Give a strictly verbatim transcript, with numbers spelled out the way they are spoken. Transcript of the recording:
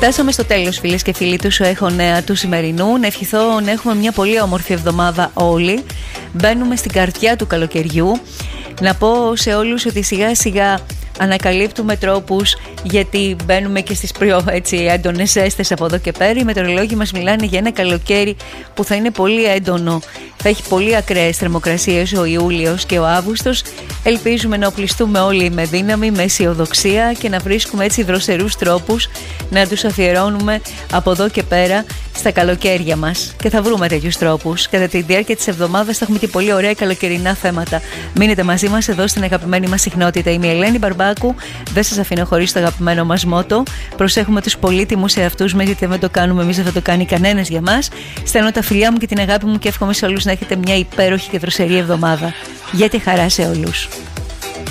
Φτάσαμε στο τέλος, φίλες και φίλοι του Σου Έχω Νέα του σημερινού. Να ευχηθώ να έχουμε μια πολύ όμορφη εβδομάδα όλοι. Μπαίνουμε στην καρδιά του καλοκαιριού. Να πω σε όλους ότι σιγά σιγά ανακαλύπτουμε τρόπους, γιατί μπαίνουμε και στις πιο έτσι, έντονες ζέστες από εδώ και πέρα. Οι μετεωρολόγοι μας μιλάνε για ένα καλοκαίρι που θα είναι πολύ έντονο. Θα έχει πολύ ακραίες θερμοκρασίες ο Ιούλιος και ο Αύγουστος. Ελπίζουμε να οπλιστούμε όλοι με δύναμη, με αισιοδοξία και να βρίσκουμε έτσι δροσερούς τρόπους να τους αφιερώνουμε από εδώ και πέρα στα καλοκαίρια μας. Και θα βρούμε τέτοιους τρόπους. Κατά τη διάρκεια της εβδομάδας θα έχουμε και πολύ ωραία καλοκαιρινά θέματα. Μείνετε μαζί μας εδώ στην αγαπημένη μας συχνότητα. Είμαι η Ελένη Μπαρμπάκου. Δεν σας αφήνω χωρίς το αγαπημένο μας μότο. Προσέχουμε τους πολύτιμους εαυτούς μας, γιατί δεν το κάνουμε εμείς, δεν θα το κάνει κανένας για μας. Στέλνω τα φιλιά μου και την αγάπη μου και εύχομαι σε όλους να έχετε μια υπέροχη και δροσερή εβδομάδα. Για τη χαρά σε όλους.